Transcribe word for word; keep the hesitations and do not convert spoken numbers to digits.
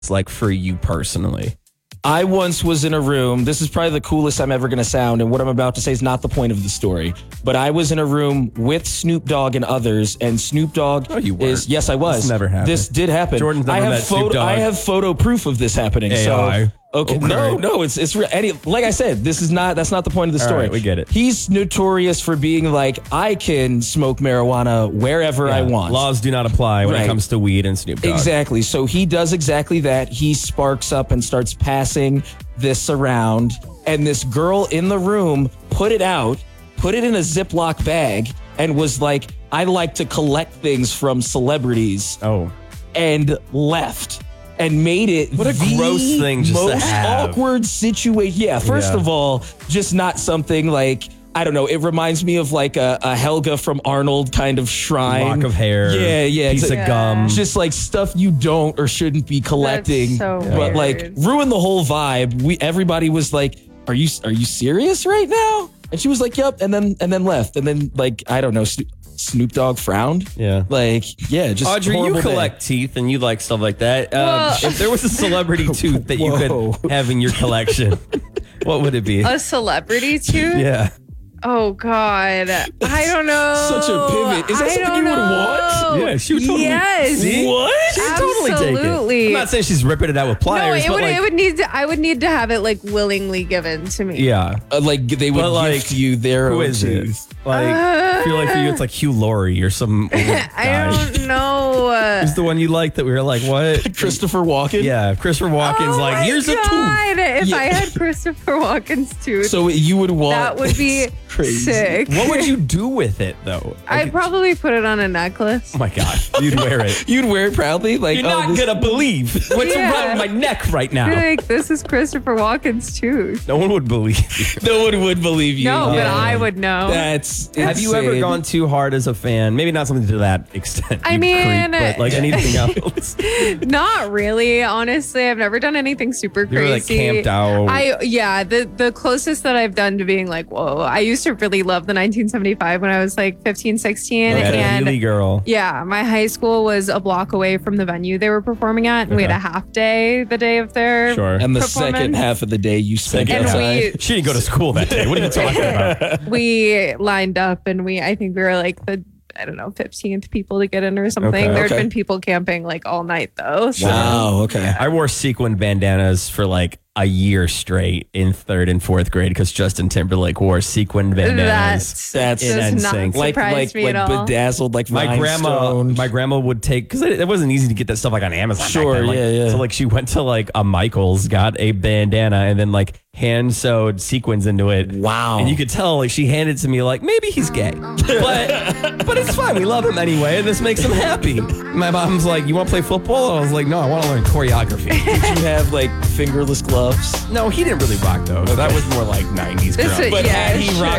It's like for you personally. I once was in a room. This is probably the coolest I'm ever going to sound. And what I'm about to say is not the point of the story. But I was in a room with Snoop Dogg and others. And Snoop Dogg Oh, you is, weren't. yes, I was. This never happened. This did happen. Jordan's never I have met Snoop Dogg. I have photo proof of this happening. A I. So, okay. Okay. No, no, it's, it's, re- any, like I said, this is not, that's not the point of the All story. right, we get it. He's notorious for being like, I can smoke marijuana wherever I Yeah. want. Laws do not apply when Right. it comes to weed and Snoop Dogg. Exactly. So he does exactly that. He sparks up and starts passing this around. And this girl in the room put it out, put it in a Ziploc bag, and was like, I like to collect things from celebrities, Oh. and left. And made it What a the gross thing just to most have. awkward situation. Yeah, first Yeah. of all, just not something like, I don't know, it reminds me of like a, a Helga from Arnold kind of shrine. Lock of hair. Yeah, yeah. Piece it's of like- gum. just like stuff you don't or shouldn't be collecting, so but like weird. ruin the whole vibe. We everybody was like, "Are you are you serious right now?" And she was like, "Yep," and then and then left, and then like I don't know, Snoop, Snoop Dogg frowned. Yeah. Like yeah, just Audrey, you horrible day. collect teeth and you like stuff like that. Um, Well- if there was a celebrity tooth that you Whoa. could have in your collection, what would it be? A celebrity tooth? Yeah. Oh God, I don't know. Such a pivot. Is that I something don't you would know. want? Yeah, she would totally. Yes. See? What? She'd totally take it. Absolutely. I'm not saying she's ripping it out with No, pliers, it but would. like, it would need to. I would need to have it like willingly given to me. yeah. Uh, like they would But, like, gift you their Who own is it? tooth. Like, I feel like for you, it's like Hugh Laurie or some old I guy. don't know. Uh, Who's the one you like that we were like, what? Christopher Walken. Yeah, Christopher Walken's oh like, my here's a tooth. God, If Yeah. I had Christopher Walken's tooth, So you would want that would be crazy. sick. What would you do with it though? I'd Like, probably put it on a necklace. oh my God, you'd wear it. You'd wear it proudly, like You're oh, not this- gonna believe what's Yeah. around my neck right Be now. like, this is Christopher Walken's tooth. No one would believe you. No one would believe you. No, but Yeah. I would know. That's. Have you ever insane. gone too hard as a fan? Maybe not something to that extent. I you mean- creep, but like anything else. Not really, honestly. I've never done anything super You crazy. were like camped out. I yeah, the the closest that I've done to being like, whoa. I used to really love the nineteen seventy-five when I was like fifteen, sixteen. Like a and Healy girl. yeah, my high school was a block away from the venue they were performing at, and we had Okay. a half day the day of their Sure. And the performance. second half of the day you spent And outside. we- She didn't go to school that day. What are you talking about? we lined up and we I think we were like the I don't know, fifteenth people to get in or something. Okay. There'd Okay. been people camping like all night though. So. Wow. Okay. I wore sequin bandanas for like a year straight in third and fourth grade because Justin Timberlake wore sequin bandanas. That's That's does in not sync. Like surprise like me like at all. bedazzled like My grandma, rhinestone. my grandma would take because it, it wasn't easy to get that stuff like on Amazon. back Sure, then. Like, yeah, yeah. So like she went to like a Michaels, got a bandana, and then like hand sewed sequins into it. Wow. And you could tell like she handed it to me like maybe he's gay, but but it's fine. We love him anyway, and this makes him happy. My mom's like, "You want to play football?" I was like, "No, I want to learn choreography." Did you have like fingerless gloves? No, he didn't really rock those. That was more like nineties This girl. is- But yeah, had he sure. rocked